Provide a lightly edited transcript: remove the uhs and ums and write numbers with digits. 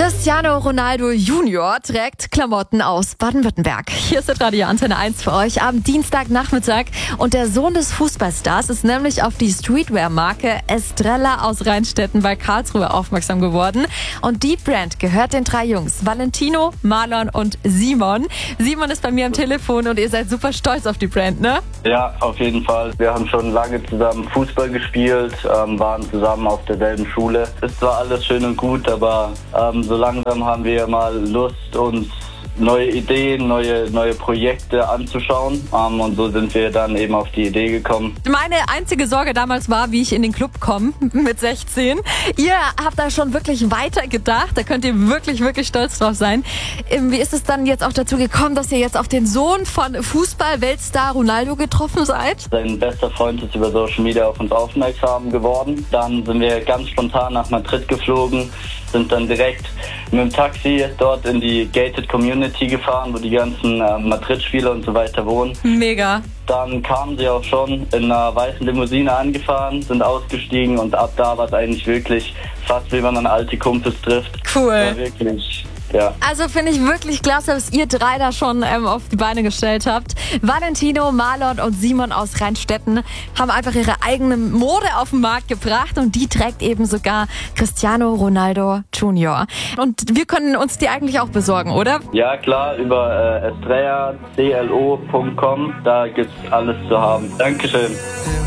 Cristiano Ronaldo Junior trägt Klamotten aus Baden-Württemberg. Hier ist Radio Antenne 1 für euch am Dienstagnachmittag. Und der Sohn des Fußballstars ist nämlich auf die Streetwear-Marke Estrella aus Rheinstetten bei Karlsruhe aufmerksam geworden. Und die Brand gehört den 3 Jungs, Valentino, Marlon und Simon. Simon ist bei mir am Telefon und ihr seid super stolz auf die Brand, ne? Ja, auf jeden Fall. Wir haben schon lange zusammen Fußball gespielt, waren zusammen auf derselben Schule. Ist zwar alles schön und gut, aber so langsam haben wir mal Lust, uns neue Ideen, neue Projekte anzuschauen. Und so sind wir dann eben auf die Idee gekommen. Meine einzige Sorge damals war, wie ich in den Club komme mit 16. Ihr habt da schon wirklich weiter gedacht. Da könnt ihr wirklich, wirklich stolz drauf sein. Wie ist es dann jetzt auch dazu gekommen, dass ihr jetzt auf den Sohn von Fußball-Weltstar Ronaldo getroffen seid? Sein bester Freund ist über Social Media auf uns aufmerksam geworden. Dann sind wir ganz spontan nach Madrid geflogen, sind dann direkt mit dem Taxi dort in die Gated Community gefahren, wo die ganzen Madrid-Spieler und so weiter wohnen. Mega. Dann kamen sie auch schon in einer weißen Limousine angefahren, sind ausgestiegen und ab da war es eigentlich wirklich fast wie wenn man alte Kumpels trifft. Cool. Ja, wirklich. Ja. Also finde ich wirklich klasse, dass ihr 3 da schon auf die Beine gestellt habt. Valentino, Marlon und Simon aus Rheinstetten haben einfach ihre eigene Mode auf den Markt gebracht und die trägt eben sogar Cristiano Ronaldo Junior. Und wir können uns die eigentlich auch besorgen, oder? Ja klar, über estrellaclo.com, da gibt's alles zu haben. Dankeschön.